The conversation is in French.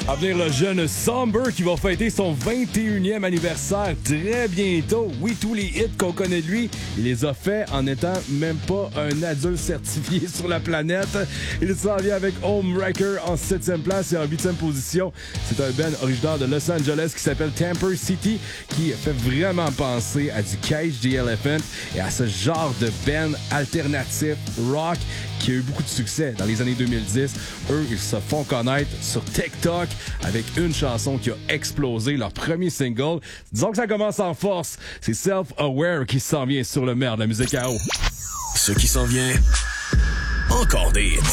À venir, le jeune Somber qui va fêter son 21e anniversaire très bientôt. Oui, tous les hits qu'on connaît de lui, il les a fait en étant même pas un adulte certifié sur la planète. Il s'en vient avec Homewrecker en 7e place et en 8e position. C'est un band originaire de Los Angeles qui s'appelle Tamper City qui fait vraiment penser à du Cage the Elephant et à ce genre de band alternatif rock qui a eu beaucoup de succès dans les années 2010. Eux, ils se font connaître sur TikTok avec une chanson qui a explosé, leur premier single. Disons que ça commence en force. C'est Self-Aware qui s'en vient sur le maire de la musique à eau. Ce qui s'en vient, encore des hits.